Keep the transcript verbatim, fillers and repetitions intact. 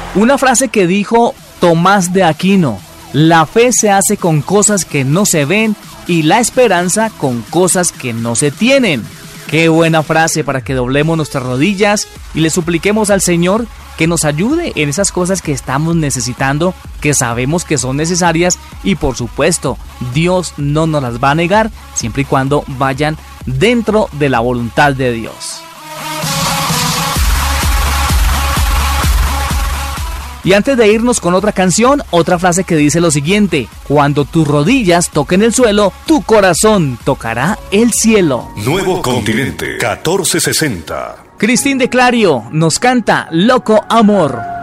Una frase que dijo Tomás de Aquino: la fe se hace con cosas que no se ven y la esperanza con cosas que no se tienen. Qué buena frase para que doblemos nuestras rodillas y le supliquemos al Señor que nos ayude en esas cosas que estamos necesitando, que sabemos que son necesarias, y por supuesto, Dios no nos las va a negar siempre y cuando vayan dentro de la voluntad de Dios. Y antes de irnos con otra canción, otra frase que dice lo siguiente: cuando tus rodillas toquen el suelo, tu corazón tocará el cielo. Nuevo Continente catorce sesenta. Cristín de Clario nos canta Loco Amor.